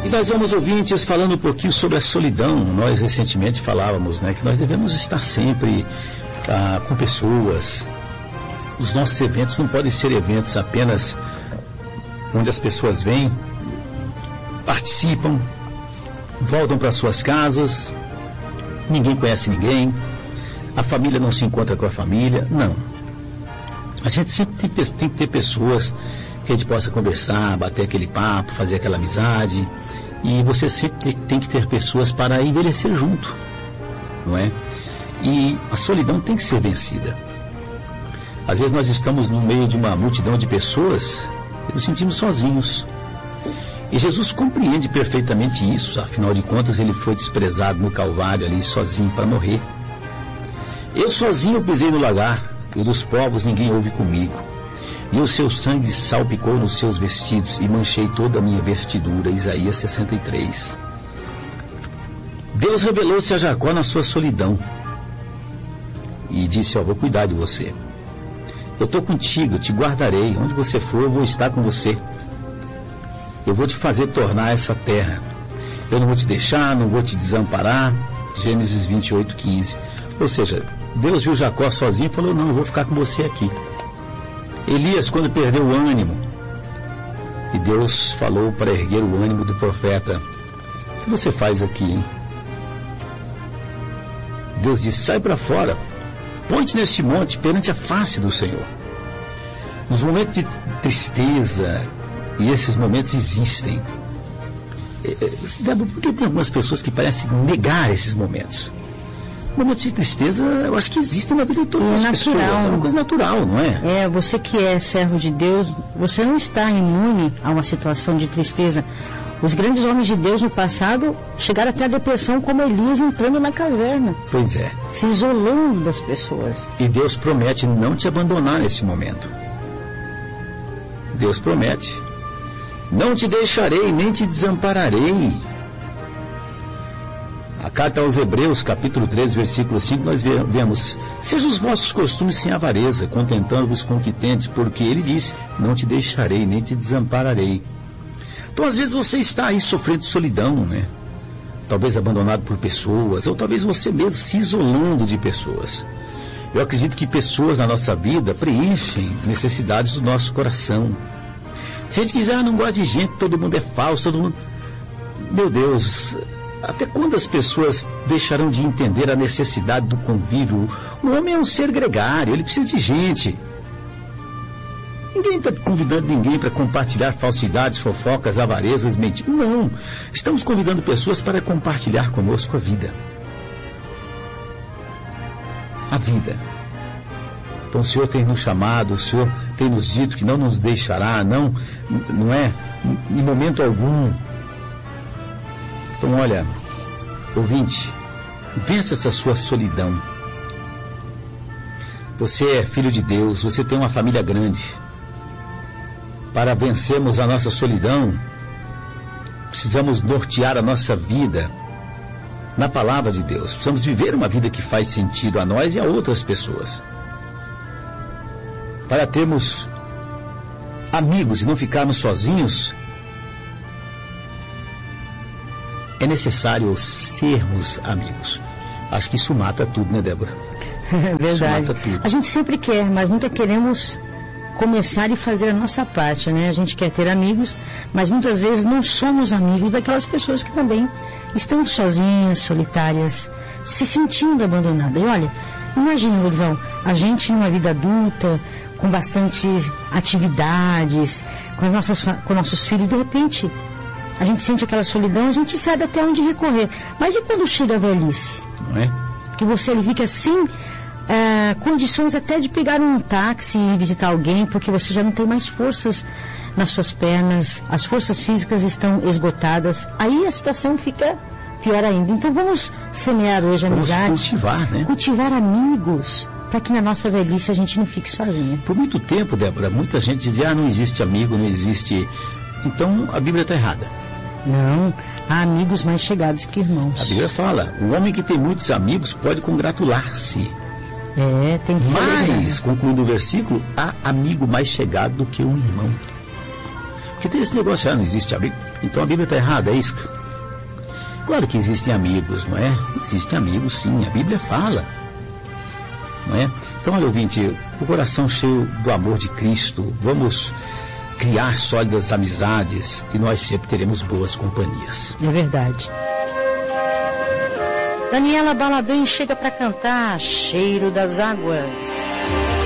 E nós vamos, ouvintes, falando um pouquinho sobre a solidão. Nós recentemente falávamos, né, que nós devemos estar sempre com pessoas. Os nossos eventos não podem ser eventos apenas onde as pessoas vêm, participam, voltam para suas casas, ninguém conhece ninguém, a família não se encontra com a família. Não. A gente sempre tem que ter pessoas que a gente possa conversar, bater aquele papo, fazer aquela amizade. E você sempre tem que ter pessoas para envelhecer junto, não é? E a solidão tem que ser vencida. Às vezes nós estamos no meio de uma multidão de pessoas e nos sentimos sozinhos. E Jesus compreende perfeitamente isso. Afinal de contas, ele foi desprezado no Calvário ali, sozinho para morrer. Eu sozinho pisei no lagar, e dos povos ninguém houve comigo. E o seu sangue salpicou nos seus vestidos e manchei toda a minha vestidura. Isaías 63. Deus revelou-se a Jacó na sua solidão e disse: vou cuidar de você. Eu estou contigo, eu te guardarei. Onde você for, eu vou estar com você. Eu vou te fazer tornar essa terra. Eu não vou te deixar, não vou te desamparar. Gênesis 28:15. Ou seja, Deus viu Jacó sozinho e falou: não, eu vou ficar com você aqui. Elias, quando perdeu o ânimo, e Deus falou para erguer o ânimo do profeta: o que você faz aqui, hein? Deus disse: sai para fora, põe-te neste monte perante a face do Senhor. Nos momentos de tristeza, e esses momentos existem, porque tem algumas pessoas que parecem negar esses momentos. Momentos de tristeza, eu acho que existem na vida de todas as pessoas. É uma coisa natural, não é? Você que é servo de Deus, você não está imune a uma situação de tristeza. Os grandes homens de Deus no passado chegaram até a depressão, como Elias entrando na caverna. Pois é. Se isolando das pessoas. E Deus promete não te abandonar nesse momento. Deus promete: não te deixarei, nem te desampararei. A carta aos Hebreus, capítulo 13, versículo 5, nós vemos: sejam os vossos costumes sem avareza, contentando-vos com o que tendes, porque ele disse: não te deixarei, nem te desampararei. Então, às vezes você está aí sofrendo solidão, né? Talvez abandonado por pessoas, ou talvez você mesmo se isolando de pessoas. Eu acredito que pessoas na nossa vida preenchem necessidades do nosso coração. Se a gente quiser, não gosta de gente, todo mundo é falso, todo mundo... Meu Deus... Até quando as pessoas deixarão de entender a necessidade do convívio? O homem é um ser gregário, ele precisa de gente. Ninguém está convidando ninguém para compartilhar falsidades, fofocas, avarezas, mentiras. Não. Estamos convidando pessoas para compartilhar conosco a vida. A vida. Então o Senhor tem nos chamado, o Senhor tem nos dito que não nos deixará, não é em momento algum. Então, olha, ouvinte, vença essa sua solidão. Você é filho de Deus, você tem uma família grande. Para vencermos a nossa solidão, precisamos nortear a nossa vida na palavra de Deus. Precisamos viver uma vida que faz sentido a nós e a outras pessoas. Para termos amigos e não ficarmos sozinhos, é necessário sermos amigos. Acho que isso mata tudo, né, Débora? É verdade. Isso mata tudo. A gente sempre quer, mas nunca queremos começar e fazer a nossa parte, né? A gente quer ter amigos, mas muitas vezes não somos amigos daquelas pessoas que também estão sozinhas, solitárias, se sentindo abandonadas. E olha, imagina, Lurivão, a gente numa vida adulta, com bastantes atividades, com nossos filhos, de repente... A gente sente aquela solidão, a gente sabe até onde recorrer. Mas e quando chega a velhice? Não é? Que você fica sem condições até de pegar um táxi e visitar alguém, porque você já não tem mais forças nas suas pernas, as forças físicas estão esgotadas. Aí a situação fica pior ainda. Então vamos semear hoje a amizade. Cultivar, né? Cultivar amigos, para que na nossa velhice a gente não fique sozinha. Por muito tempo, Débora, muita gente dizia: não existe amigo, não existe... Então a Bíblia está errada. Não, há amigos mais chegados que irmãos. A Bíblia fala: o homem que tem muitos amigos pode congratular-se. Tem que ser. Mas, concluindo o versículo, há amigo mais chegado do que um irmão. Porque tem esse negócio, não existe a Bíblia. Então a Bíblia está errada, é isso? Claro que existem amigos, não é? Existem amigos, sim. A Bíblia fala. Não é? Então, olha, ouvinte, o coração cheio do amor de Cristo, vamos criar sólidas amizades e nós sempre teremos boas companhias. É verdade. Daniela Balabem chega para cantar Cheiro das Águas.